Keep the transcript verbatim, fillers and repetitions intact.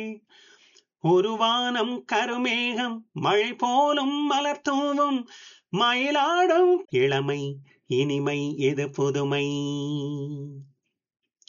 ஒரு வானம் கருமேகம் மழை போலும் மலர் தூவும் மயிலாடும் இளமை இனிமை இது புதுமை